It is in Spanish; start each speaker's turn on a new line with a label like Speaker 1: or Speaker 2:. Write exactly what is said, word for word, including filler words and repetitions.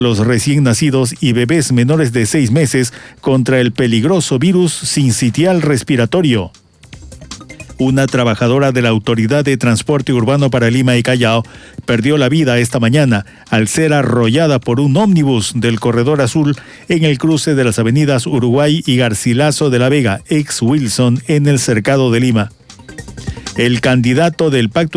Speaker 1: los recién nacidos y bebés menores de seis meses contra el peligroso virus sincitial respiratorio. Una trabajadora de la Autoridad de Transporte Urbano para Lima y Callao perdió la vida esta mañana al ser arrollada por un ómnibus del Corredor Azul en el cruce de las avenidas Uruguay y Garcilaso de la Vega, ex Wilson, en el Cercado de Lima. El candidato del Pacto